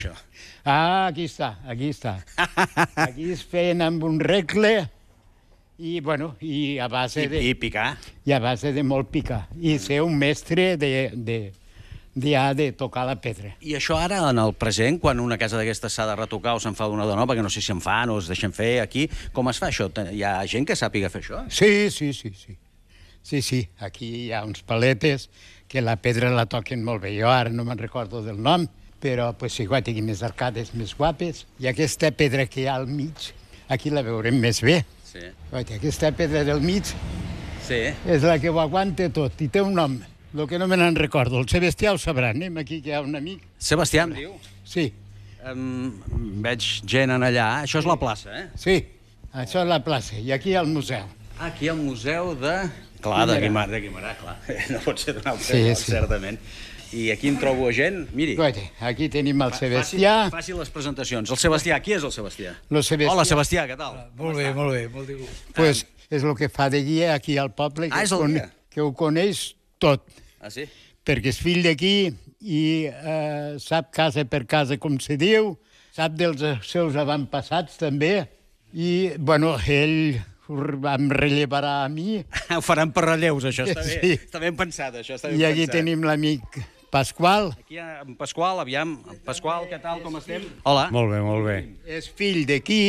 Ah, aquí està, aquí està. Aquí es feien amb un regle i, bueno, i a base de... I picar. I a base de molt picar. I ser un mestre de tocar la pedra. I això ara, en el present, quan una casa d'aquestes s'ha de retocar o se'n fa d'una de nova, que no sé si en fan o es deixen fer aquí, com es fa això? Hi ha gent que sàpiga fer això? Sí. Sí, aquí hi ha uns paletes que la pedra la toquen molt bé. Jo ara no me'n recordo del nom, però pues, sí, tinc unes arcades més guapes. I aquesta pedra que hi ha al mig, aquí la veurem més bé. Sí. Aquesta pedra del mig és la que ho aguanta tot i té un nom, el que no me n'en recordo. El Sebastià ho sabrà, anem aquí que hi ha un amic. Sebastià, em diu? Sí. Veig gent en allà. Això és la plaça, eh? Sí, això és la plaça. I aquí hi ha el museu. Aquí hi ha el museu de... Clar, de Guimarà, clar. No pot ser d'un altre lloc, certament. I aquí em trobo a gent, miri. Aquí tenim el Sebastià. Faci les presentacions. El Sebastià, qui és el Sebastià? Hola, Sebastià, què tal? Molt bé, molt de gust. Pues és el que fa de guia aquí al poble, que ho coneix tot. Ah, sí? Perquè és fill d'aquí i sap casa per casa, com se diu, sap dels seus avantpassats també, i, bueno, ell em rellevarà a mi. Ho faran per relleus, això, està bé. Sí. Està ben pensat, això, està ben pensat. I aquí pensat. tenim l'amic Pasqual. Aquí hi ha en Pasqual, aviam. Pasqual, què tal, com estem? Hola. Molt bé. És fill d'aquí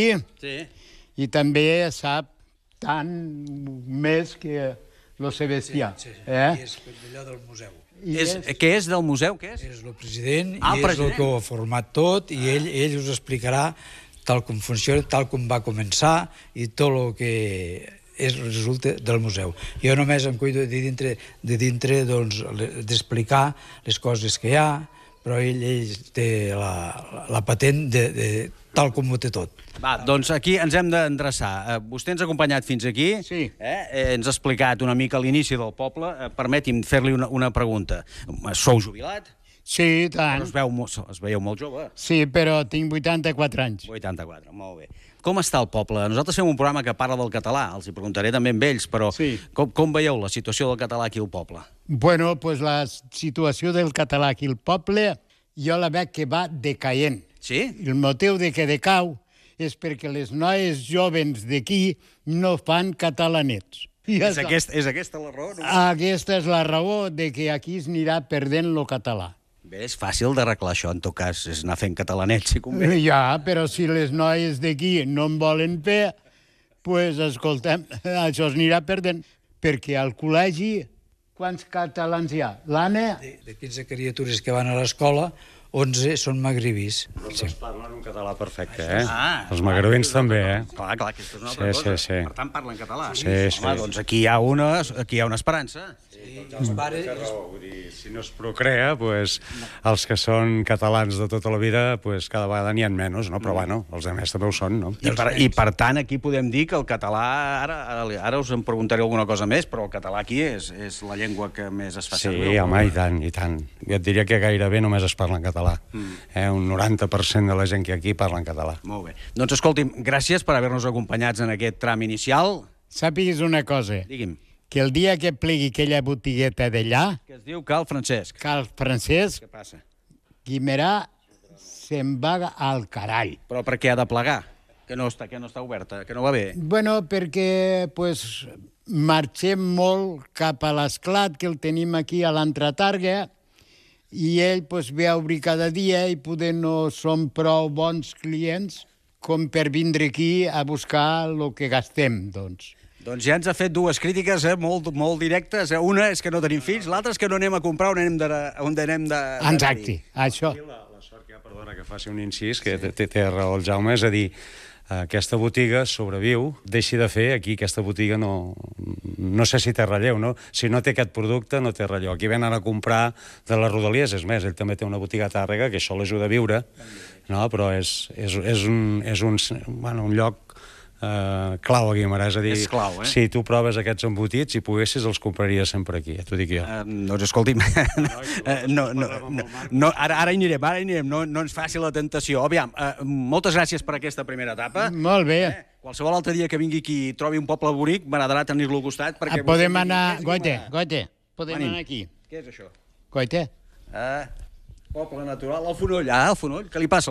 i també sap tant més que el Sebastià. Sí. I és allò del museu. Què és del museu? Què és? És el president i és el que ho ha format tot i ell us explicarà tal com funciona, tal com va començar i tot el que resulta del museu. Jo només em cuido de dintre d'explicar les coses que hi ha, però ell té la patent de tal com ho té tot. Va, doncs aquí ens hem d'endreçar. Vostè ens ha acompanyat fins aquí. Sí. Ens ha explicat una mica l'inici del poble. Permeti'm fer-li una pregunta. Sou jubilat? Sí, tant. Però es veieu molt jove. Sí, però tinc 84 anys. 84, molt bé. Com està el poble? Nosaltres fem un programa que parla del català, els hi preguntaré també amb ells, però com veieu la situació del català aquí al poble? Bueno, pues la situació del català aquí al poble jo la veig que va decaent. Sí? El motiu de que decau és perquè les noies joves d'aquí no fan catalanets. És aquesta la raó? Aquesta és la raó de que aquí es anirà perdent el català. Bé, és fàcil d'arreglar això, en tot cas, és anar fent catalanets, si convé. Ja, però si les noies d'aquí no en volen fer, doncs, escolta'm, això es anirà perdent. Perquè al col·legi, quants catalans hi ha? L'Anna? De 15 criatures que van a l'escola, 11 són magribis. Els parlen un català perfecte, eh? Els magribins també, eh? Clar, aquesta és una altra cosa. Sí. Per tant, parlen català. Sí. Home, doncs aquí hi ha una esperança. Els pares... Si no es procrea, els que són catalans de tota la vida, cada vegada n'hi ha menys, no? Però, bueno, els altres també ho són, no? I per tant, aquí podem dir que el català... Ara us en preguntaré alguna cosa més, però el català aquí és la llengua que més es fa servir. Sí, home, i tant. Jo et diria que gairebé només es parla en català. Un 90% de la gent que aquí parla en català. Molt bé. Doncs, escolti'm, gràcies per haver-nos acompanyats en aquest tram inicial. Sàpigues una cosa. Digui'm. Que el dia que plegui aquella botigueta d'allà... Que es diu Cal Francesc. Cal Francesc... Què passa? Guimerà se'n va al carall. Però per què ha de plegar? Que no està oberta, que no va bé? Bueno, perquè, marxem molt cap a l'esclat, que el tenim aquí a l'entretarga, i ell, ve a obrir cada dia i poder no som prou bons clients com per vindre aquí a buscar el que gastem, doncs. Doncs ja ens ha fet dues crítiques molt directes. Una és que no tenim fills, l'altra és que no anem a comprar on anem de... Exacte, això. La sort que hi ha, perdona que faci un incís, que té raó el Jaume, és a dir, aquesta botiga sobreviu, deixi de fer, aquí aquesta botiga no sé si té relleu, no? Si no té aquest producte, no té relleu. Aquí venen a comprar de les Rodalies, és més, ell també té una botiga a Tàrrega, que això l'ajuda a viure, no? Però és un lloc clau a Guimarà, és a dir, si tu proves aquests embotits, si poguessis, els compraries sempre aquí, t'ho dic jo. Doncs escolti'm, ara hi anirem, no ens faci la tentació. Aviam, moltes gràcies per aquesta primera etapa. Molt bé. Qualsevol altre dia que vingui aquí i trobi un poble bonic, m'agradarà tenir-lo al costat. Podem anar, Goite, podem anar aquí. Què és això? Goite. Poble natural, al Fonoll. Ah, al Fonoll, què li passa?